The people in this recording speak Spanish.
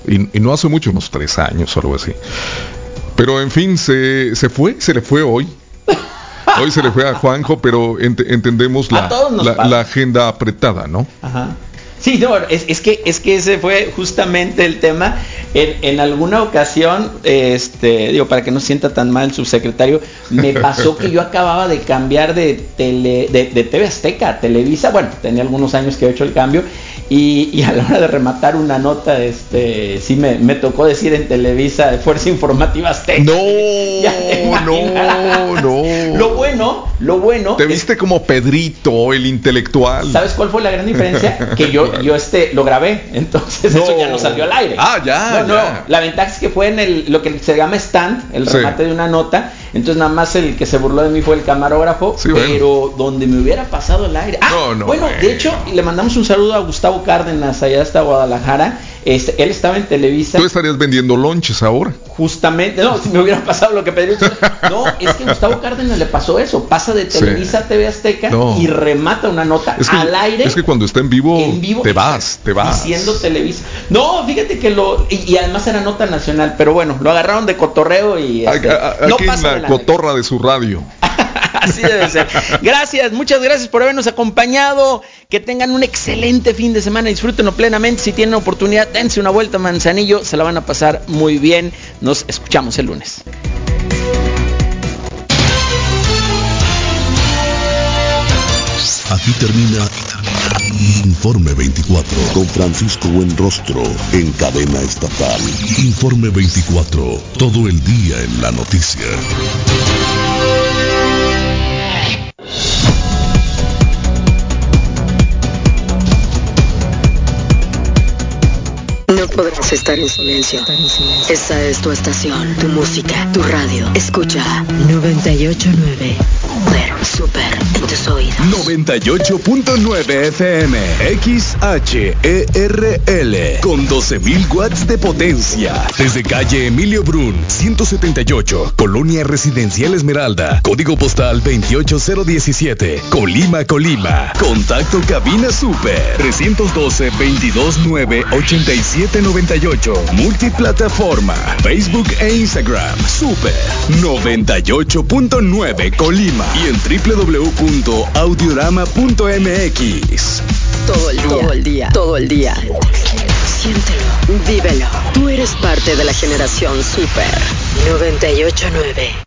Y no hace mucho, unos 3 años o algo así. Pero en fin, se le fue hoy. Hoy se le fue a Juanjo, pero entendemos la agenda apretada, ¿no? Ajá. Sí, no, es que ese fue justamente el tema. En alguna ocasión, digo, para que no sienta tan mal el subsecretario, me pasó que yo acababa de cambiar de TV Azteca a Televisa. Bueno, tenía algunos años que he hecho el cambio, y a la hora de rematar una nota, sí me tocó decir en Televisa de Fuerza Informativa Azteca. No. Lo bueno. Te viste como Pedrito, el intelectual. ¿Sabes cuál fue la gran diferencia? Que yo lo grabé, entonces eso ya no salió al aire. Ya. No, la ventaja es que fue en lo que se llama stand, el remate de una nota. Entonces nada más el que se burló de mí fue el camarógrafo, pero donde me hubiera pasado el aire. De hecho, le mandamos un saludo a Gustavo Cárdenas, allá hasta Guadalajara. Él estaba en Televisa. ¿Tú estarías vendiendo lonches ahora? Justamente, no, si me hubiera pasado lo que pedí. No, es que a Gustavo Cárdenas le pasó eso. Pasa de Televisa a TV Azteca y remata una nota al aire. Es que cuando está en vivo te vas. Diciendo Televisa. No, fíjate que y además era nota nacional, pero bueno, lo agarraron de cotorreo y no pasa en la cotorra de su radio. Así debe ser. Gracias, muchas gracias por habernos acompañado. Que tengan un excelente fin de semana. Disfrútenlo plenamente. Si tienen oportunidad, dense una vuelta a Manzanillo. Se la van a pasar muy bien. Nos escuchamos el lunes. Aquí termina Informe 24 con Francisco Buenrostro en cadena estatal. Informe 24, todo el día en la noticia. No podrás estar en silencio. Esta es tu estación, tu música, tu radio. Escucha 98.9. Super en tus oídos. 98.9 FM XHERL con 12.000 watts de potencia. Desde calle Emilio Brun, 178, Colonia Residencial Esmeralda, código postal 28017, Colima. Contacto cabina Super 312-229-8798. Multiplataforma, Facebook e Instagram. Super 98.9 Colima y en www.audiorama.mx. Todo el día. Siéntelo, vívelo. Tú eres parte de la generación Super 98.9.